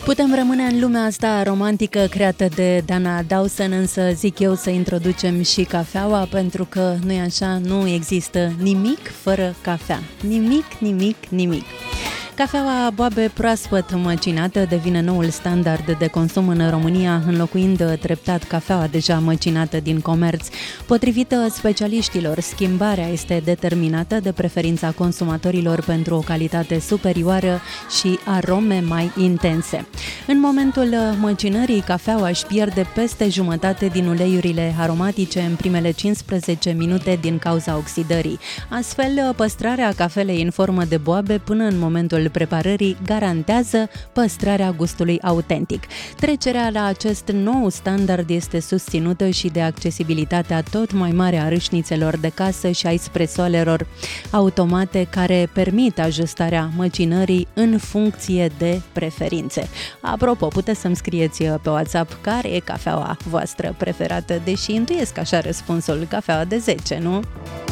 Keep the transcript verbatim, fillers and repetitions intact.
Putem rămâne în lumea asta romantică creată de Dana Dawson, însă zic eu să introducem și cafeaua, pentru că, nu-i așa, nu există nimic fără cafea. Nimic, nimic, nimic. Cafeaua boabe proaspăt măcinată devine noul standard de consum în România, înlocuind treptat cafeaua deja măcinată din comerț. Potrivit specialiștilor, schimbarea este determinată de preferința consumatorilor pentru o calitate superioară și arome mai intense. În momentul măcinării, cafeaua își pierde peste jumătate din uleiurile aromatice în primele cincisprezece minute din cauza oxidării. Astfel, păstrarea cafelei în formă de boabe până în momentul preparării garantează păstrarea gustului autentic. Trecerea la acest nou standard este susținută și de accesibilitatea tot mai mare a râșnițelor de casă și a espressoalelor automate care permit ajustarea măcinării în funcție de preferințe. Apropo, puteți să-mi scrieți pe WhatsApp care e cafeaua voastră preferată, deși intuiesc așa răspunsul, cafeaua de zece, nu?